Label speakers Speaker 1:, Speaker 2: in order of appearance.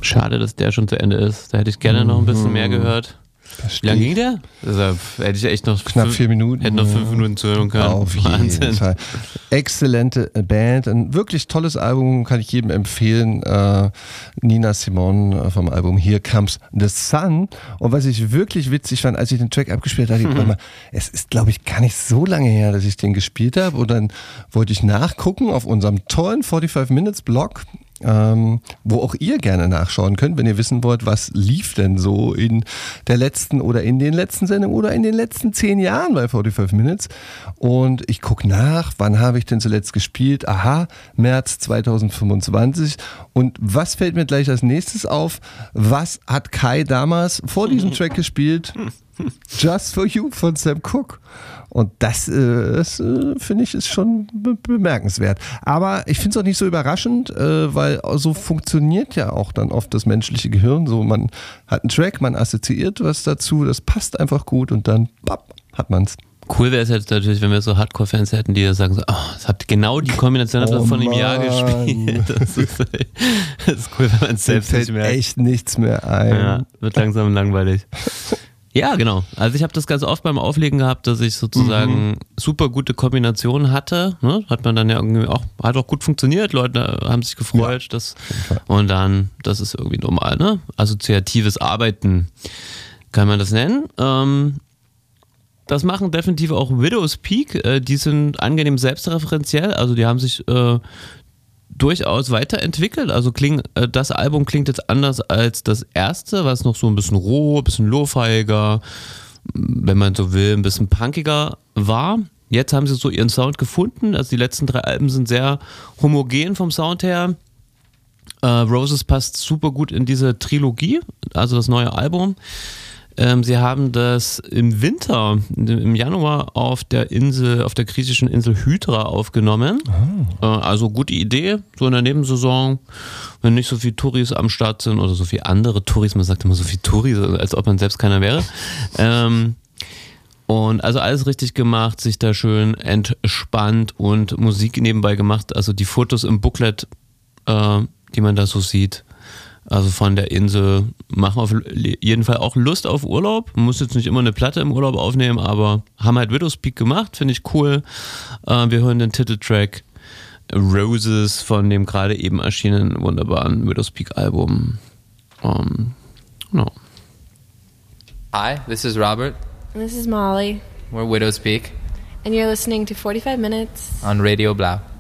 Speaker 1: Schade, dass der schon zu Ende ist. Da hätte ich gerne noch ein bisschen mehr gehört. Wie lange ging der? Also, hätte ich echt noch
Speaker 2: knapp 4 Minuten.
Speaker 1: Hätte noch 5 Minuten zuhören können.
Speaker 2: Auf jeden Fall. Exzellente Band. Ein wirklich tolles Album, kann ich jedem empfehlen. Nina Simone vom Album Here Comes the Sun. Und was ich wirklich witzig fand, als ich den Track abgespielt habe, dachte ich, es ist, glaube ich, gar nicht so lange her, dass ich den gespielt habe. Und dann wollte ich nachgucken auf unserem tollen 45 Minutes Blog. Wo auch ihr gerne nachschauen könnt, wenn ihr wissen wollt, was lief denn so in der letzten oder in den letzten Sendungen oder in den letzten 10 Jahren bei 45 Minutes. Und ich gucke nach, wann habe ich denn zuletzt gespielt? Aha, März 2025. Und was fällt mir gleich als nächstes auf? Was hat Kai damals vor diesem Track gespielt? Just for You von Sam Cooke. Und das finde ich, ist schon bemerkenswert. Aber ich finde es auch nicht so überraschend, weil so funktioniert ja auch dann oft das menschliche Gehirn. So, man hat einen Track, man assoziiert was dazu, das passt einfach gut und dann hat man es.
Speaker 1: Cool wäre es jetzt natürlich, wenn wir so Hardcore-Fans hätten, die sagen so, das hat genau die Kombination von einem Jahr gespielt. Das ist cool, wenn man es selbst nicht merkt.
Speaker 2: Echt nichts mehr ein.
Speaker 1: Ja, wird langsam langweilig. Ja, genau. Also ich habe das ganz oft beim Auflegen gehabt, dass ich sozusagen super gute Kombinationen hatte. Ne? Hat man dann ja irgendwie auch, hat auch gut funktioniert, Leute haben sich gefreut. Ja. Und dann, das ist irgendwie normal, ne? Assoziatives Arbeiten kann man das nennen. Das machen definitiv auch Widow's Peak. Die sind angenehm selbstreferenziell, also die haben sich durchaus weiterentwickelt. Also das Album klingt jetzt anders als das erste, was noch so ein bisschen roh, ein bisschen lo-fiiger, wenn man so will, ein bisschen punkiger war. Jetzt haben sie so ihren Sound gefunden. Also die letzten 3 Alben sind sehr homogen vom Sound her. Roses passt super gut in diese Trilogie, also das neue Album. Sie haben das im Winter, im Januar auf der griechischen Insel Hydra aufgenommen. Also gute Idee, so in der Nebensaison, wenn nicht so viele Touris am Start sind oder so viele andere Touris, man sagt immer so viele Touris, als ob man selbst keiner wäre. Und also alles richtig gemacht, sich da schön entspannt und Musik nebenbei gemacht. Also die Fotos im Booklet, die man da so sieht, also von der Insel, machen auf jeden Fall auch Lust auf Urlaub. Man muss jetzt nicht immer eine Platte im Urlaub aufnehmen, aber haben halt Widow's Peak gemacht, finde ich cool. Wir hören den Titeltrack Roses von dem gerade eben erschienenen wunderbaren Widow's Peak Album. No.
Speaker 3: Hi, this is Robert.
Speaker 4: And this is Molly.
Speaker 3: We're Widow's Peak.
Speaker 4: And you're listening to 45 Minutes
Speaker 3: on Radio Blau.